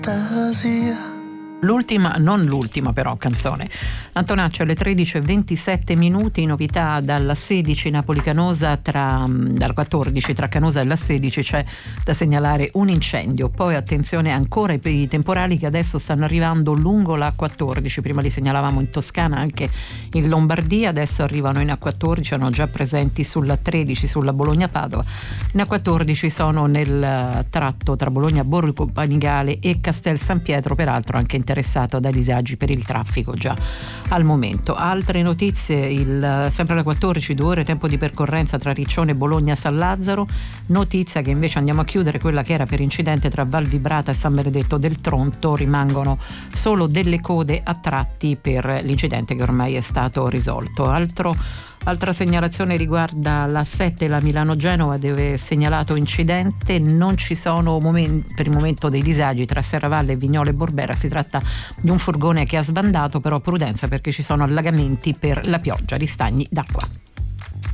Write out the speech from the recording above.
L'ultima, non l'ultima però, canzone. Antonaccio alle 13:27, novità dalla 16 Napoli-Canosa, dal 14 tra Canosa e la 16 c'è da segnalare un incendio. Poi attenzione ancora ai temporali che adesso stanno arrivando lungo la 14, prima li segnalavamo in Toscana, anche in Lombardia, adesso arrivano in A14, sono già presenti sulla 13 sulla Bologna-Padova, in A14 sono nel tratto tra Bologna-Borgo Panigale e Castel San Pietro, peraltro anche interessato da disagi per il traffico già al momento. Altre notizie, sempre alle 14, 2 ore tempo di percorrenza tra Riccione e Bologna-San Lazzaro. Notizia che invece andiamo a chiudere, quella che era per incidente tra Val Vibrata e San Benedetto del Tronto, rimangono solo delle code a tratti per l'incidente che ormai è stato risolto. Altra segnalazione riguarda la 7, la Milano-Genova, dove è segnalato incidente, non ci sono per il momento dei disagi tra Serravalle, Vignole e Borbera, si tratta di un furgone che ha sbandato, però prudenza perché ci sono allagamenti per la pioggia di stagni d'acqua.